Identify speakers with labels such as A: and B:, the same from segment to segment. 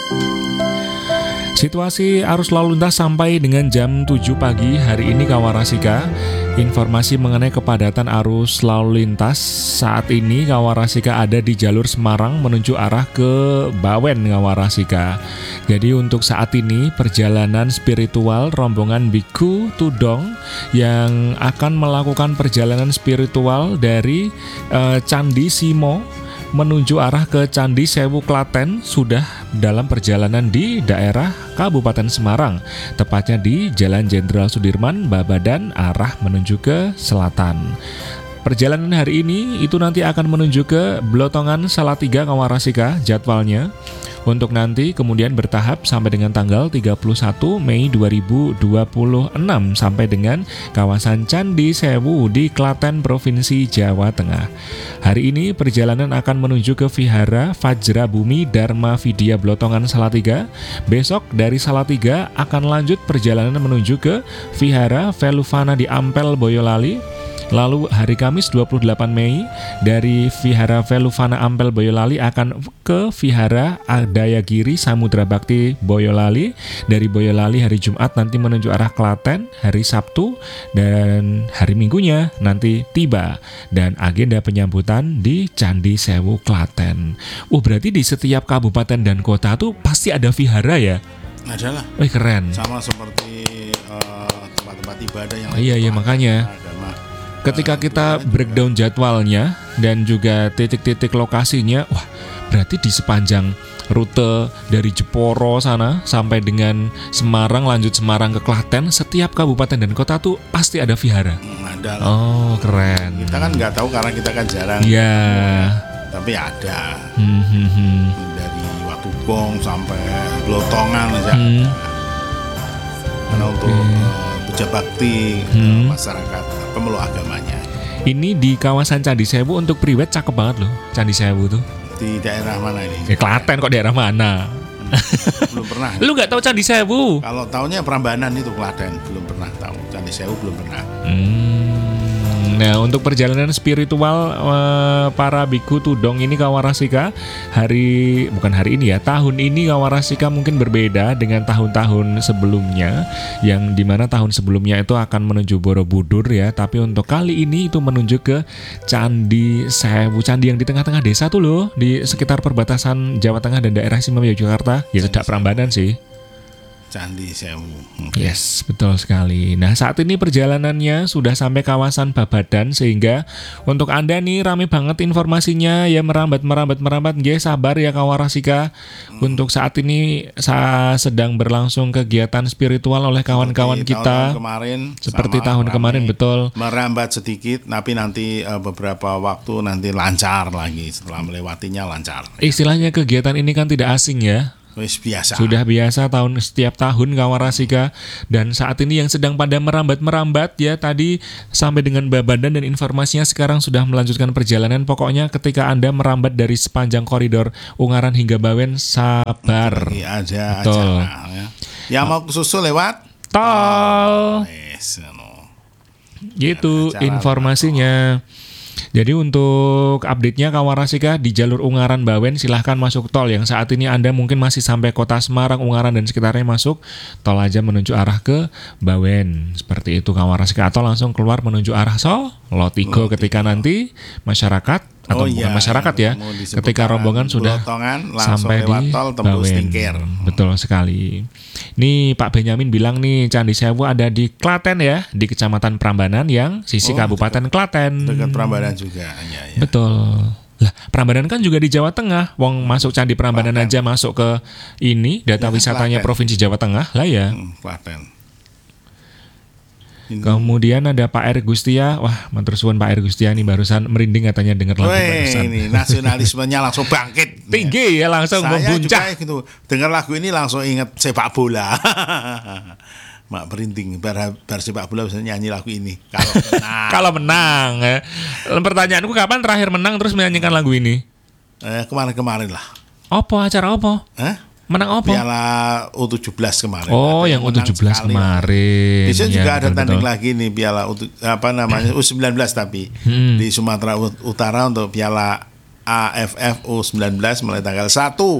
A: Situasi arus lalu lintas sampai dengan jam 7 pagi hari ini Kawarasika. Informasi mengenai kepadatan arus lalu lintas saat ini Kawarasika ada di jalur Semarang menuju arah ke Bawen Kawarasika. Jadi untuk saat ini perjalanan spiritual rombongan Biku Tudong yang akan melakukan perjalanan spiritual dari Candi Simo menuju arah ke Candi Sewu Klaten sudah dalam perjalanan di daerah Kabupaten Semarang, tepatnya di Jalan Jenderal Sudirman, Babadan, arah menuju ke selatan. Perjalanan hari ini itu nanti akan menuju ke Blotongan Salatiga Kawarasika jadwalnya. Untuk nanti kemudian bertahap sampai dengan tanggal 31 Mei 2026 sampai dengan kawasan Candi Sewu di Klaten, Provinsi Jawa Tengah. Hari ini perjalanan akan menuju ke Vihara Vajra Bumi Dharma Vidya Blotongan Salatiga. Besok dari Salatiga akan lanjut perjalanan menuju ke Vihara Veluvana di Ampel, Boyolali. Lalu hari Kamis 28 Mei dari Vihara Veluvana Ampel Boyolali akan ke Vihara Adayagiri Samudra Bakti Boyolali. Dari Boyolali hari Jumat nanti menuju arah Klaten, hari Sabtu dan hari Minggunya nanti tiba. Dan agenda penyambutan di Candi Sewu Klaten. Berarti di setiap kabupaten dan kota tuh pasti ada vihara ya?
B: Adalah.
A: Keren.
B: Sama seperti tempat-tempat ibadah yang lain.
A: Iya makanya. Ketika kita breakdown jadwalnya dan juga titik-titik lokasinya, wah berarti di sepanjang rute dari Jeporo sana sampai dengan Semarang, lanjut Semarang ke Klaten, setiap kabupaten dan kota tuh pasti ada vihara.
B: Ada.
A: Oh keren.
B: Kita kan nggak tahu karena kita kan jarang.
A: Iya.
B: Tapi ada. Dari Watugong sampai Blotongan aja. Karena untuk puja bakti masyarakat pemeluk agamanya.
A: Ini di kawasan Candi Sewu untuk priwet cakep banget loh. Candi Sewu tuh.
B: Di daerah mana ini?
A: Klaten kok, daerah mana?
B: Belum pernah.
A: Lu nggak tahu Candi Sewu?
B: Kalau taunya Prambanan itu Klaten, belum pernah tahu. Candi Sewu belum pernah.
A: Nah, untuk perjalanan spiritual para Biku Tudong ini Kawarasika bukan hari ini ya, tahun ini Kawarasika mungkin berbeda dengan tahun-tahun sebelumnya, yang dimana tahun sebelumnya itu akan menuju Borobudur ya, tapi untuk kali ini itu menuju ke Candi Sewu, candi yang di tengah-tengah desa tuh loh, di sekitar perbatasan Jawa Tengah dan daerah istimewa Yogyakarta, ya sedak Prambanan sih.
B: Candi Sewu.
A: Yes, betul sekali. Nah, saat ini perjalanannya sudah sampai kawasan Babadan, sehingga untuk Anda nih rame banget informasinya ya, merambat. Nggih, sabar ya Kawarasika. Untuk saat ini sedang berlangsung kegiatan spiritual oleh kawan-kawan kita. Seperti tahun kemarin, betul.
B: Merambat sedikit, tapi nanti beberapa waktu nanti lancar lagi, setelah melewatinya lancar.
A: Istilahnya kegiatan ini kan tidak asing ya.
B: Biasa.
A: Sudah biasa setiap tahun Kawarasika, dan saat ini yang sedang pada merambat ya, tadi sampai dengan Babadan dan informasinya sekarang sudah melanjutkan perjalanan. Pokoknya ketika Anda merambat dari sepanjang koridor Ungaran hingga Bawen, sabar.
B: Aja.
A: Betul.
B: Yang mau susul lewat
A: tol. Gitu informasinya. Jadi untuk update-nya Kawarasika di jalur Ungaran Bawen silahkan masuk tol. Yang saat ini Anda mungkin masih sampai kota Semarang, Ungaran dan sekitarnya masuk tol aja menuju arah ke Bawen. Seperti itu Kawarasika, atau langsung keluar menuju arah Solotigo ketika nanti masyarakat atau bukan masyarakat ya, ketika rombongan sudah sampai di Bawen. Betul sekali. Nih Pak Benyamin bilang nih Candi Sewu ada di Klaten ya, di Kecamatan Prambanan yang sisi Kabupaten Klaten.
B: Dekat Prambanan juga. Ya.
A: Betul. Lah, Prambanan kan juga di Jawa Tengah. Wong masuk Candi Prambanan aja masuk ke ini data wisatanya Klaten. Provinsi Jawa Tengah lah ya.
B: Klaten.
A: Kemudian ada Pak Erik Gustia. Wah, matur suwun Pak Erik Gustia nih, barusan merinding katanya dengar lagu barusan.
B: Ini nasionalismenya langsung bangkit.
A: Tinggi ya, langsung membuncah.
B: Saya juga gitu. Dengar lagu ini langsung ingat sepak bola. Mak merinding bar sepak bola bisa nyanyi lagu ini kalau menang.
A: Kalau menang. Pertanyaanku kapan terakhir menang terus menyanyikan lagu ini?
B: Kemarin lah.
A: Apa acara apa? Menang apa?
B: Piala U17 kemarin.
A: Oh, yang U17 kemarin.
B: Besok juga ada tanding lagi nih Piala U19 tapi di Sumatera Utara untuk Piala AFF U19 mulai tanggal 1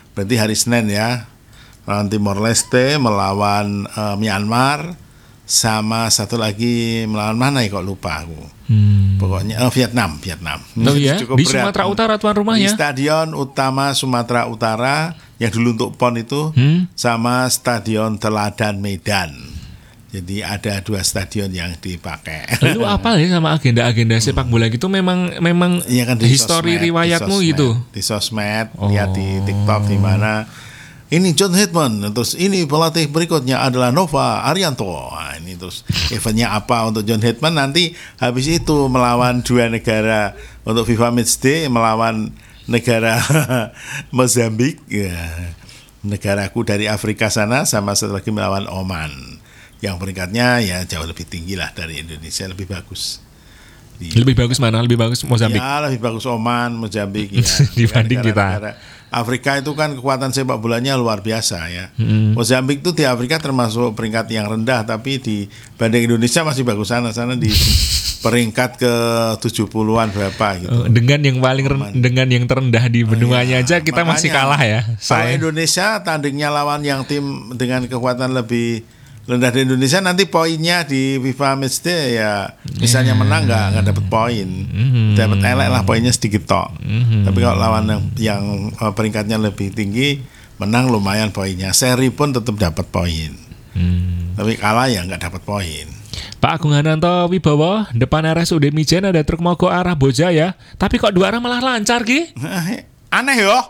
B: Berarti hari Senin ya. Melawan Timor Leste, melawan Myanmar, sama satu lagi melawan mana ya kok lupa aku. Pokoknya Vietnam.
A: Oh iya,
B: Cukup
A: di
B: berat.
A: Sumatera Utara tuan
B: Di
A: rumahnya.
B: Stadion Utama Sumatera Utara yang dulu untuk PON itu, sama Stadion Teladan Medan. Jadi ada 2 stadion yang dipakai.
A: Lu apa ya sama agenda-agenda sepak bola gitu memang
B: Iya kan, di
A: history
B: sosmed,
A: riwayatmu
B: di sosmed,
A: gitu.
B: Di sosmed, lihat di TikTok di mana. Ini John Hetman, terus ini pelatih berikutnya adalah Nova Arianto. Nah, ini terus eventnya apa untuk John Hetman, nanti habis itu melawan 2 negara untuk FIFA Matchday, melawan negara Mozambik, ya, negaraku dari Afrika sana, sama satu lagi melawan Oman. Yang peringkatnya ya jauh lebih tinggi lah dari Indonesia, lebih bagus.
A: Lebih bagus mana? Lebih bagus Mozambik.
B: Ya lebih bagus Oman, Mozambik ya.
A: Dibanding kita.
B: Afrika itu kan kekuatan sepak bolanya luar biasa ya. Mozambik itu di Afrika termasuk peringkat yang rendah, tapi dibanding Indonesia masih bagus sana di peringkat ke 70-an berapa gitu.
A: Dengan yang paling dengan yang terendah di benuanya aja kita
B: Makanya,
A: masih kalah ya.
B: Kalau Indonesia tandingnya lawan yang tim dengan kekuatan lebih rendah dari Indonesia, nanti poinnya di FIFA Matchday ya misalnya menang nggak dapat poin, dapat elek lah, poinnya sedikit tok. Tapi kalau lawan yang peringkatnya lebih tinggi, menang lumayan poinnya, seri pun tetap dapat poin. Tapi kalah ya nggak dapat poin.
A: Pak Agung Hananto Wibowo, depan RSUD Mijen ada truk mogok arah Boja ya, tapi kok 2 arah malah lancar Ki?
B: Aneh yo.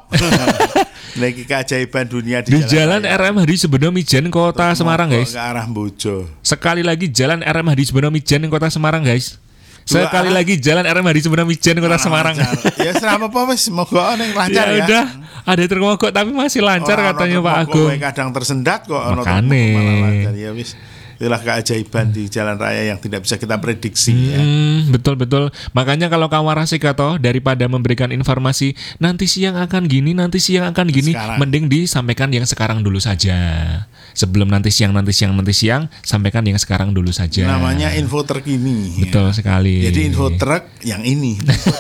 B: Lagi keajaiban dunia
A: di jalan RM Hadi Subeno Mijen Kota Semarang guys.
B: Ke arah Bojo.
A: Sekali lagi jalan RM Hadi Subeno Mijen Kota Semarang guys. Sekali lagi jalan RM Hadi Subeno Mijen Kota Semarang.
B: Ya selama apa wis moga ning lancar ya.
A: Ya udah, ada truk mogok tapi masih lancar katanya Pak Agung.
B: Kadang tersendat kok ono
A: malah
B: lancar ya wis. Itulah keajaiban di jalan raya yang tidak bisa kita prediksi ya.
A: Betul. Makanya kalau Kawarasika toh daripada memberikan informasi nanti siang akan gini, sekarang. Mending disampaikan yang sekarang dulu saja. Sebelum nanti siang, sampaikan yang sekarang dulu saja.
B: Namanya info terkini.
A: Betul sekali.
B: Jadi info truk yang ini.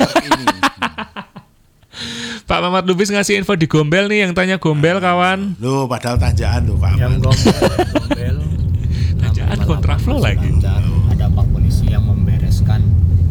A: Pak Mamat Lubis ngasih info di Gombel nih, yang tanya Gombel kawan.
B: Loh, padahal tanjaan loh Pak.
C: Yang Gombel.
A: Tanjaan kontraflow lagi.
C: Ada Pak polisi yang membereskan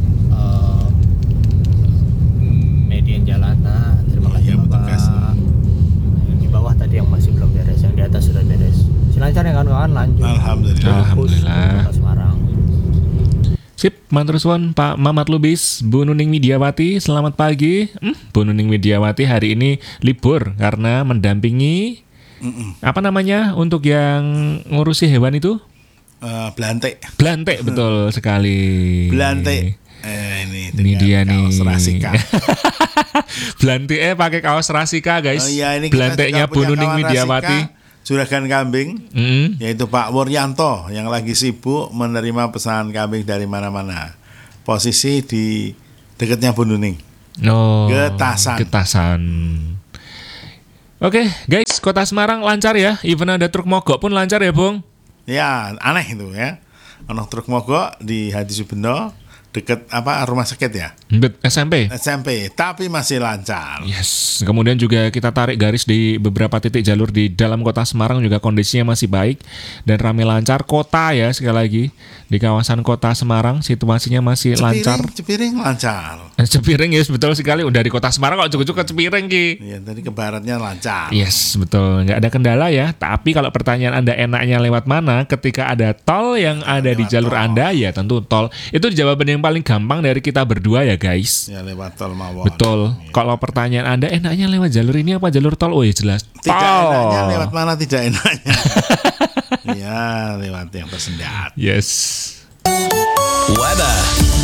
C: median jalan. Terima kasih Bapak. Yang di bawah tadi yang masih belum beres, yang di atas sudah beres. Lancar ya kawan-kawan, lanjut.
A: Alhamdulillah.
C: Semarang.
A: Sip, matur suwun Pak Mamat Lubis, Bu Nuning Widiawati, selamat pagi. Bu Nuning Widiawati hari ini libur karena mendampingi apa namanya untuk yang ngurusi hewan itu?
B: Belantik,
A: betul sekali.
B: Belantik.
A: Ini dia nih.
B: Kaos Rasika.
A: Belantik pakai kaos Rasika guys.
B: Oh iya, ini
A: Belantiknya Bu Nuning Widiawati.
B: Juragan kambing, yaitu Pak Wuryanto yang lagi sibuk menerima pesanan kambing dari mana-mana. Posisi di dekatnya Bu Nuning.
A: Getasan. Oke, guys, Kota Semarang lancar ya. Even ada truk mogok pun lancar ya, Bung.
B: Ya, aneh itu ya. Ono truk mogok di Hadi Subeno dekat rumah sakit ya? SMP, tapi masih lancar.
A: Yes. Kemudian juga kita tarik garis di beberapa titik jalur di dalam Kota Semarang juga kondisinya masih baik dan ramai lancar. Kota ya, sekali lagi di kawasan Kota Semarang situasinya masih lancar.
B: Cepiring lancar.
A: Cepiring yes, betul sekali. Udah di Kota Semarang kok cukup ke Cepiring Ki.
B: Iya, tadi ke baratnya lancar.
A: Yes, betul. Nggak ada kendala ya. Tapi kalau pertanyaan Anda enaknya lewat mana ketika ada tol yang ada di jalur Anda, ya tentu tol. Itu jawaban yang paling gampang dari kita berdua ya guys.
B: Ya lewat tol mawon.
A: Betul. Ya. Kalau pertanyaan Anda enaknya lewat jalur ini apa jalur tol? Oh ya jelas.
B: Tidak enaknya lewat mana tidak enaknya. Ya lewat yang tersendat.
A: Yes.
D: Weather.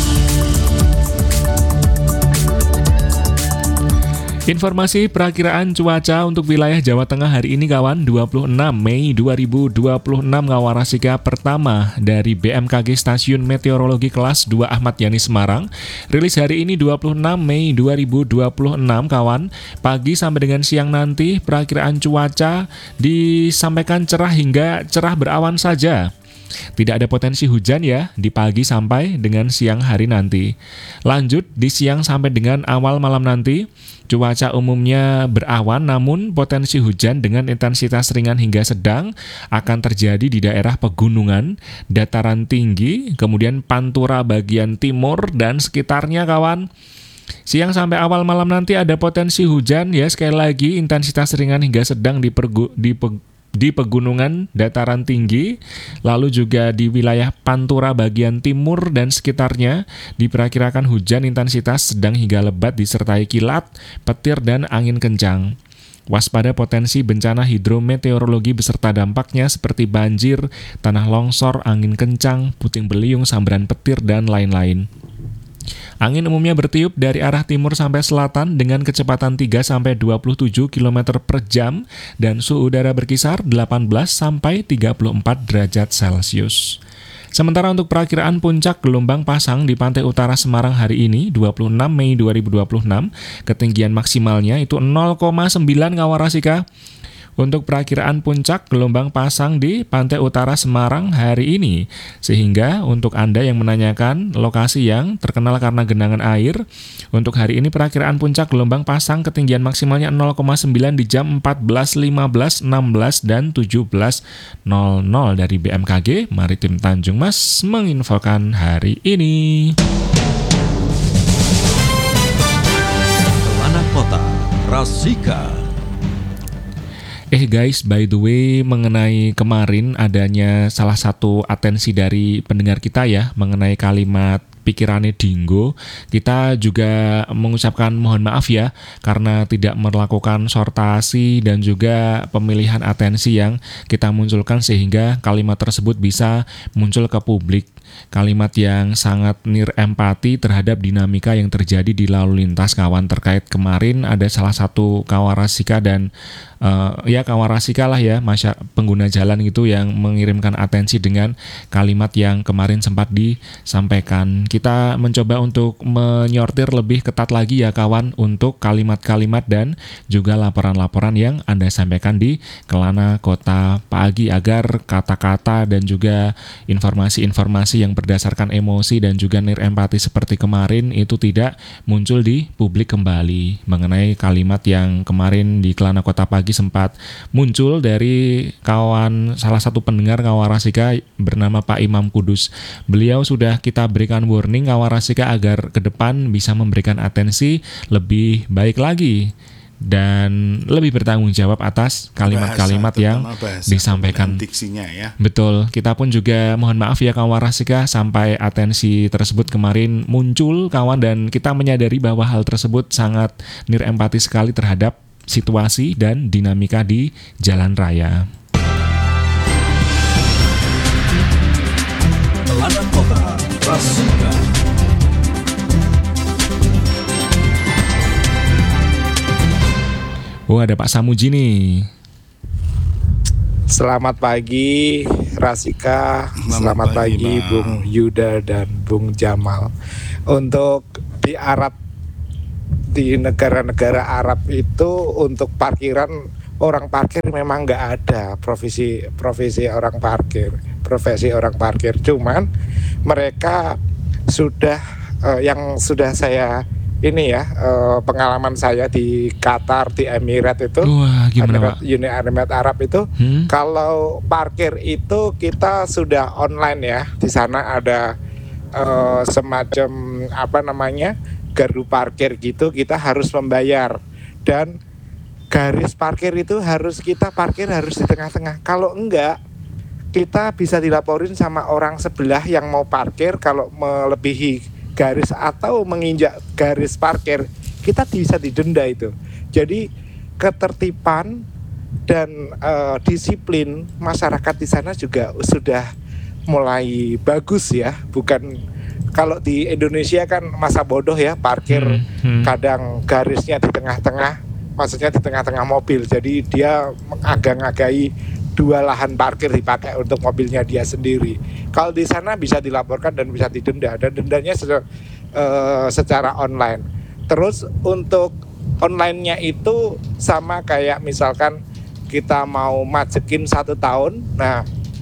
A: Informasi perakiraan cuaca untuk wilayah Jawa Tengah hari ini kawan, 26 Mei 2026 Ngawarasika pertama dari BMKG Stasiun Meteorologi Kelas 2 Ahmad Yani Semarang. Rilis hari ini 26 Mei 2026 kawan. Pagi sampai dengan siang nanti perakiraan cuaca disampaikan cerah hingga cerah berawan saja. Tidak ada potensi hujan ya di pagi sampai dengan siang hari nanti. Lanjut di siang sampai dengan awal malam nanti, cuaca umumnya berawan namun potensi hujan dengan intensitas ringan hingga sedang akan terjadi di daerah pegunungan, dataran tinggi, kemudian Pantura bagian timur dan sekitarnya kawan. Siang sampai awal malam nanti ada potensi hujan ya, sekali lagi intensitas ringan hingga sedang di pegunungan dataran tinggi, lalu juga di wilayah Pantura bagian timur dan sekitarnya diperkirakan hujan intensitas sedang hingga lebat disertai kilat, petir dan angin kencang. Waspada potensi bencana hidrometeorologi beserta dampaknya seperti banjir, tanah longsor, angin kencang, puting beliung, sambaran petir dan lain-lain. Angin umumnya bertiup dari arah timur sampai selatan dengan kecepatan 3-27 km per jam dan suhu udara berkisar 18-34 derajat Celcius. Sementara untuk perakiraan puncak gelombang pasang di pantai utara Semarang hari ini, 26 Mei 2026, ketinggian maksimalnya itu 0,9 Kawarasika. Untuk perakiraan puncak gelombang pasang di pantai utara Semarang hari ini. Sehingga untuk Anda yang menanyakan lokasi yang terkenal karena genangan air, untuk hari ini perakiraan puncak gelombang pasang ketinggian maksimalnya 0,9 di jam 14, 15, 16, dan 17.00 dari BMKG Maritim Tanjung Mas menginfokan hari ini.
D: Pelana Kota Rasika.
A: Guys, by the way, mengenai kemarin adanya salah satu atensi dari pendengar kita ya, mengenai kalimat pikirannya Dinggo, kita juga mengucapkan mohon maaf ya, karena tidak melakukan sortasi dan juga pemilihan atensi yang kita munculkan sehingga kalimat tersebut bisa muncul ke publik. Kalimat yang sangat empati terhadap dinamika yang terjadi di lalu lintas kawan. Terkait kemarin ada salah satu Kawarasika dan Kawarasika lah ya, pengguna jalan gitu yang mengirimkan atensi dengan kalimat yang kemarin sempat disampaikan. Kita mencoba untuk menyortir lebih ketat lagi ya kawan untuk kalimat-kalimat dan juga laporan-laporan yang Anda sampaikan di Kelana Kota Pagi agar kata-kata dan juga informasi-informasi yang berdasarkan emosi dan juga empati seperti kemarin itu tidak muncul di publik kembali. Mengenai kalimat yang kemarin di Kelana Kota Pagi sempat muncul dari kawan salah satu pendengar Kawarasika bernama Pak Imam Kudus. Beliau sudah kita berikan warning Kawarasika agar ke depan bisa memberikan atensi lebih baik lagi dan lebih bertanggung jawab atas kalimat-kalimat yang disampaikan.
B: Diksinya ya.
A: Betul, kita pun juga mohon maaf ya Kawarasika sampai atensi tersebut kemarin muncul kawan, dan kita menyadari bahwa hal tersebut sangat empati sekali terhadap situasi dan dinamika di jalan raya.
D: Pelana Kota Rasika.
A: Oh, ada Pak Samuji nih.
E: Selamat pagi Rasika, selamat pagi Bung Yuda dan Bung Jamal. Untuk di Arab, di negara-negara Arab itu untuk parkiran, orang parkir memang nggak ada profesi orang parkir. Cuman mereka sudah yang sudah saya ini ya, pengalaman saya di Qatar, di Emirat itu, Uni Emirat Arab itu, kalau parkir itu kita sudah online ya. Di sana ada semacam gardu parkir gitu, kita harus membayar, dan garis parkir itu harus kita parkir harus di tengah-tengah. Kalau enggak, kita bisa dilaporin sama orang sebelah yang mau parkir. Kalau melebihi garis atau menginjak garis parkir, kita bisa didenda itu. Jadi ketertiban dan disiplin masyarakat di sana juga sudah mulai bagus ya. Bukan kalau di Indonesia kan masa bodoh ya, parkir kadang garisnya di tengah-tengah, maksudnya di tengah-tengah mobil. Jadi dia mengagak-agahi dua lahan parkir dipakai untuk mobilnya dia sendiri. Kalau di sana bisa dilaporkan dan bisa didenda, dan dendanya secara online. Terus untuk online-nya itu sama kayak misalkan kita mau majekin 1 tahun. Nah,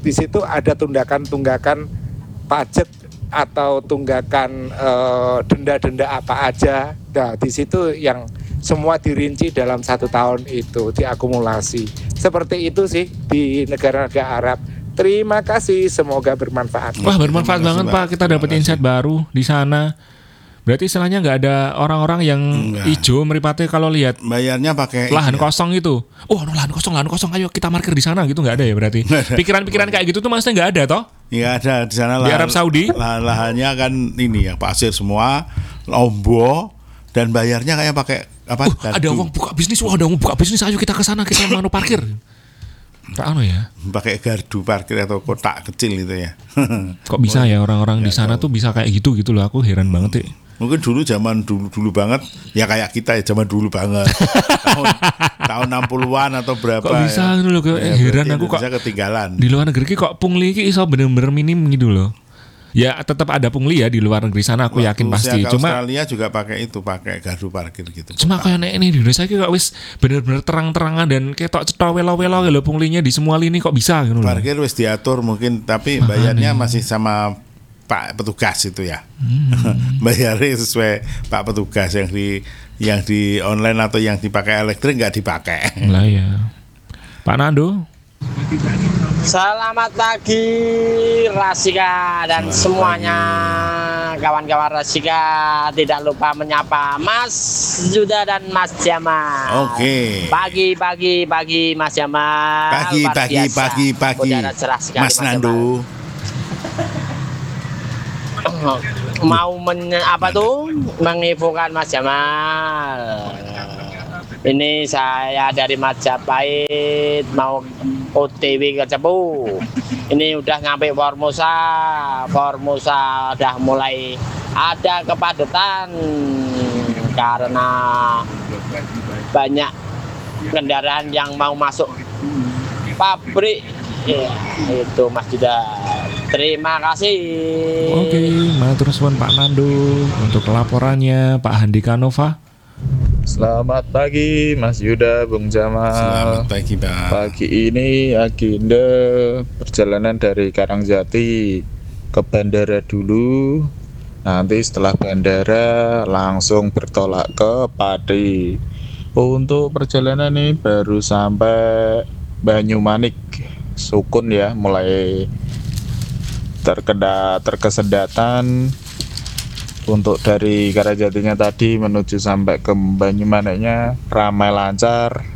E: di situ ada tunggakan pajak atau tunggakan denda-denda apa aja. Nah, di situ yang semua dirinci dalam 1 tahun itu diakumulasi. Seperti itu sih di negara-negara Arab. Terima kasih, semoga bermanfaat.
A: Wah, bermanfaat banget Pak, kita dapat insight baru di sana. Berarti istilahnya nggak ada orang-orang yang hijau meripatnya kalau lihat
B: bayarnya pakai
A: lahan kosong itu. Oh, lahan kosong, ayo kita parkir di sana gitu, nggak ada ya berarti. Pikiran-pikiran kayak gitu tuh maksudnya nggak ada toh?
B: Nggak ada di sana.
A: Di Arab Saudi
B: lahannya kan ini ya pasir semua, lombo, dan bayarnya kayak pakai apa?
A: Ada uang buka bisnis, ayo kita ke sana, kita mau parkir. Tak ya.
B: Pakai gardu parkir atau kotak kecil gitu ya.
A: Kok bisa ya orang-orang di sana tuh bisa kayak gitu loh, aku heran banget ya.
B: Mungkin zaman dulu banget ya, kayak kita ya zaman dulu banget. tahun 60-an atau berapa.
A: Kok bisa gitu loh, heran aku kok
B: ketinggalan.
A: Di luar negeri kok pungli iki iso bener-bener minim gitu loh. Ya tetap ada pungli ya di luar negeri sana, aku yakin pasti. Cuma
B: Australia juga pakai gardu parkir gitu.
A: Cuma kayak ini di Indonesia kok wis bener-bener terang-terangan dan ketok cetok welo-welo lho punglinya di semua lini kok bisa gitu loh.
B: Parkir wis diatur mungkin, tapi bayarnya masih sama Pak petugas itu ya. Bayarnya sesuai Pak petugas, yang di online atau yang dipakai elektrik nggak dipakai.
A: Lah ya. Pak Nando.
F: Selamat pagi Rasika dan semuanya kawan-kawan Rasika. Tidak lupa menyapa Mas Yuda dan Mas Jamal.
B: Oke.
F: Pagi Mas Jamal.
B: Pagi Mas Nando.
F: Mau menginfokan Mas Jamal. Ini saya dari Majapahit mau OTW ke Cepu. Ini udah nyampe Formosa udah mulai ada kepadatan karena banyak kendaraan yang mau masuk pabrik. Ya, itu Mas Yuda. Terima kasih.
A: Oke, matur suwun Pak Nando untuk laporannya. Pak Handika Nova.
G: Selamat pagi Mas Yuda, Bung Jamal.
B: Selamat pagi Pak.
G: Pagi ini agenda perjalanan dari Karangjati ke bandara dulu. Nanti setelah bandara langsung bertolak ke Pati. Untuk perjalanan ini baru sampai Banyumanik, Sukun ya, mulai terkesedatan. Untuk dari Karangjatinya tadi menuju sampai ke Banyumaniknya ramai lancar.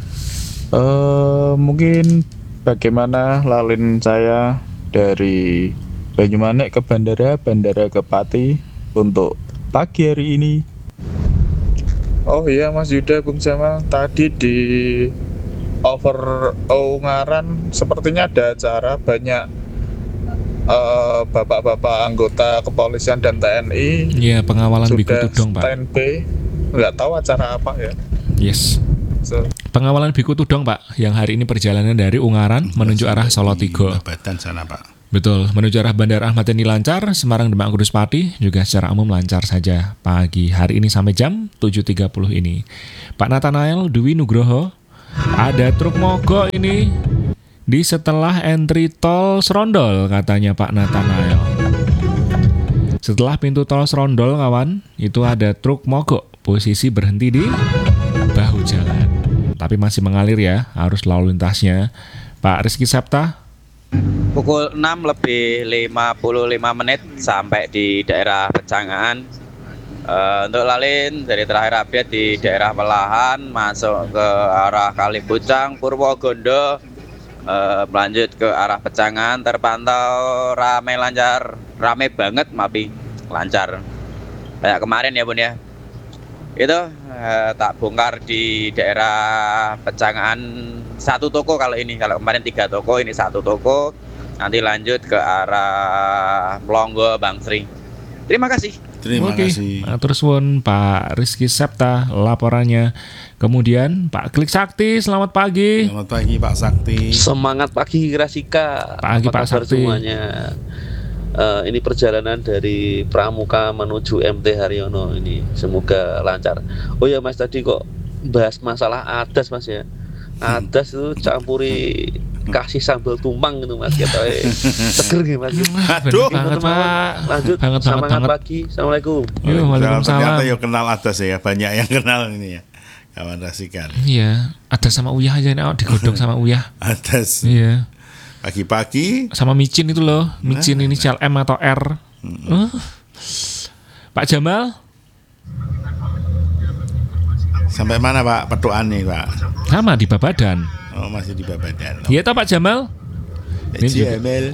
G: Mungkin bagaimana lalin saya dari Banyumanik ke bandara ke Pati untuk pagi hari ini. Oh iya Mas Yuda, Bung Jamal, tadi di over Ungaran sepertinya ada acara, banyak bapak-bapak anggota kepolisian dan TNI.
A: Iya, pengawalan Biku Tudong Pak.
G: Standby, nggak tahu acara apa ya.
A: Yes. Pengawalan Biku Tudong Pak, yang hari ini perjalanan dari Ungaran menuju arah Solotigo.
B: Badan sana Pak.
A: Betul, menuju arah Bandara Ahmad Yani lancar, Semarang Demak Kudus Pati juga secara umum lancar saja pagi hari ini sampai jam 7.30 ini. Pak Nathanael Dwi Nugroho, ada truk mogok ini di setelah entry tol Serondol, katanya Pak Nathanael. Setelah pintu tol Serondol kawan, itu ada truk mogok, posisi berhenti di bahu jalan. Tapi masih mengalir ya arus lalu lintasnya. Pak Rizky Septa.
H: Pukul 6:55 sampai di daerah Pecangaan. Untuk lalin dari terakhir update di daerah Pelahan masuk ke arah Kalipucang, Purwogondo, melanjut ke arah Pecangan terpantau ramai lancar, ramai banget Mapi, lancar kayak kemarin ya Bun ya. Itu tak bongkar di daerah Pecangan satu toko, kalau kemarin 3 toko, ini 1 toko. Nanti lanjut ke arah Plonggo Bangsri. Terima kasih.
B: Terima kasih.
A: Terus Pak Rizky Septa laporannya. Kemudian Pak Klik Sakti, selamat pagi.
B: Selamat pagi Pak Sakti.
I: Semangat pagi Rasika.
A: Pagi Pak Sakti.
I: Semuanya. Ini perjalanan dari Pramuka menuju MT Haryono ini, semoga lancar. Oh ya Mas, tadi kok bahas masalah adas Mas ya. Adas itu campuri kasih sambal tumpang gitu Mas ketoke. Seger gitu Mas.
B: Aduh,
A: banget Pak.
I: Lanjut
A: Banget,
I: semangat
A: banget.
I: pagi. Assalamualaikum.
A: Yo,
B: Ternyata
A: Waalaikumsalam.
B: ya kenal Adas ya, banyak yang kenal ini ya. Kawan Rasika.
A: Iya, ada sama Uyah aja nih, digodong sama Uyah.
B: Adas.
A: Iya.
B: Pagi-pagi
A: Sama Micin itu loh, Micin inisial M atau R. Pak Jamal,
B: sampai mana Pak pedoan nih Pak?
A: sama di Babadan.
B: Oh masih di Babadan.
A: Iya toh Pak Jamal? Ini juga.
B: Jamel.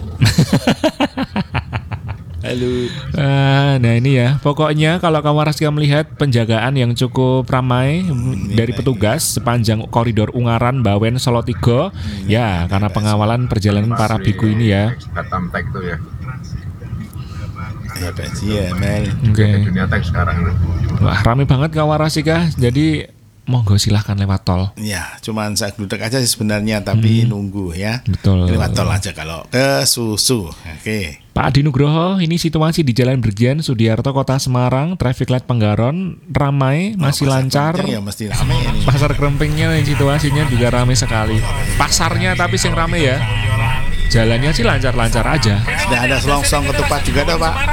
B: Halo.
A: Nah ini ya, pokoknya kalau kawan Rasika melihat penjagaan yang cukup ramai dari petugas sepanjang koridor Ungaran, Bawen, Solo 3, ya karena pengawalan perjalanan para biku ini ya.
J: Batam Tech tuh ya.
B: Pak Jamel.
A: Oke.
J: Dunia Tech sekarang.
A: Wah ramai banget kawan Rasika, jadi monggo silahkan lewat tol.
B: Ya, cuman saya duduk aja sih sebenarnya, tapi nunggu ya.
A: Betul.
B: Lewat tol aja kalau ke Susu. Oke.
A: Pak Adi Nugroho, ini situasi di Jalan Brigjen Sudiarto, Kota Semarang, traffic light Penggaron, ramai, masih
B: Pasar
A: lancar.
B: Kremping ya mesti rame ini.
A: Pasar Krempingnya situasinya juga ramai sekali. Pasarnya tapi yang ramai ya. Jalannya sih lancar-lancar aja.
B: Sudah ada selongsong ketupat juga dah Pak.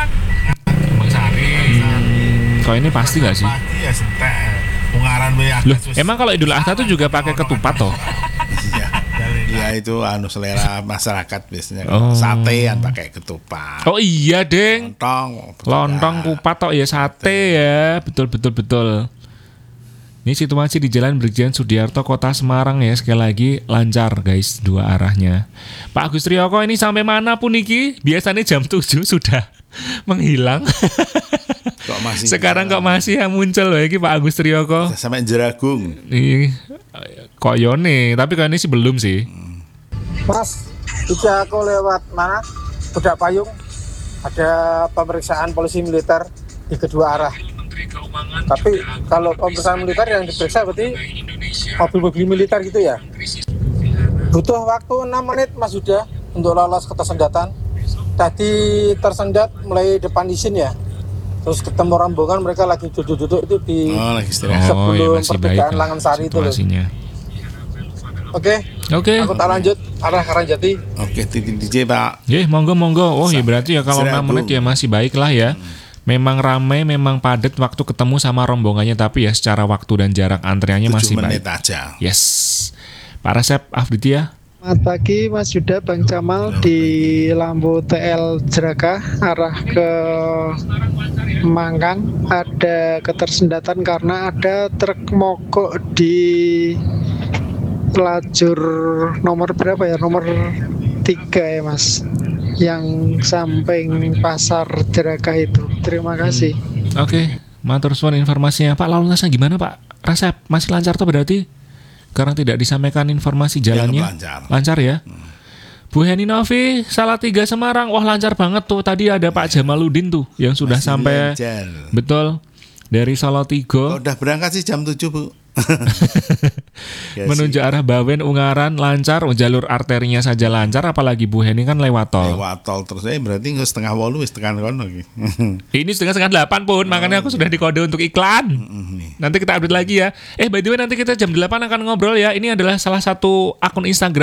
A: Kok ini pasti nggak sih?
B: Iya, sentek. Ungaran
A: Loh, emang kalau Idul Adha tuh juga pakai ketupat toh?
B: Ya itu selera masyarakat biasanya.
A: Oh.
B: Sate yang pakai ketupat.
A: Oh iya, Deng. Lontong kupat toh ya, sate ya. Betul. Ini situasi di Jalan Brigjen Sudiarto, Kota Semarang ya. Sekali lagi lancar guys, dua arahnya. Pak Agus Triyoko ini sampai mana pun Niki? Biasanya jam 7 sudah menghilang.
B: Kok masih
A: Sekarang kok masih yang muncul loh ini Pak Agus Triyoko.
B: sampai Jeragung.
A: Nih koyone, tapi kali ini sih belum sih.
K: Mas, jika aku lewat mana? Budak Payung, ada pemeriksaan polisi militer di kedua arah. Tapi kalau pemeriksaan militer yang diperiksa berarti mobil-mobil militer gitu ya? Butuh waktu 6 menit Mas Yuda untuk lolos ke tersendatan. Tadi tersendat mulai depan izin ya. Terus ketemu rombongan mereka lagi duduk-duduk itu di
B: lagi istirahat.
K: sebelum
A: masih
K: pertigaan
A: baik lah
K: Langansari itu loh.
A: situasinya.
K: Oke. Aku tak lanjut arah Karangjati.
B: Oke, titik DJ Pak.
A: Monggo. Oh ya berarti ya kalau 6
B: Serabung.
A: menit ya masih baik lah ya. Memang ramai, memang padat waktu ketemu sama rombongannya, tapi ya secara waktu dan jarak antriannya
B: 7
A: masih
B: menit
A: baik.
B: aja.
A: Yes. Pak Resep Afditia.
L: Selamat pagi Mas Yuda, Bang Jamal di lampu TL Jeraka arah ke Mangkang. Ada ketersendatan karena ada truk mogok di lajur nomor berapa ya? Nomor 3 ya Mas, yang samping pasar Jeraka itu. Terima kasih.
A: Oke, matur suwun informasinya. Pak, lalu lintasnya gimana Pak? Resep masih lancar tuh berarti? Karena tidak disampaikan informasi jalannya. Lancar ya. Bu Heni Novi, Salatiga Semarang. Wah lancar banget tuh. Tadi ada Pak Jamaludin tuh yang sudah
B: Masih
A: sampai.
B: lancar.
A: Betul. Dari Solo 3
B: Udah berangkat sih jam 7 Bu.
A: menuju arah Bawen Ungaran lancar. Jalur arterinya saja lancar, apalagi Bu Heni kan lewat tol.
B: Lewat tol terus berarti nggak 7:30 wis tekan kono iki.
A: Ini setengah 8 pun, makanya aku sudah dikode untuk iklan. Nanti kita update lagi ya. By the way nanti kita jam 8 akan ngobrol ya. Ini adalah salah satu akun Instagram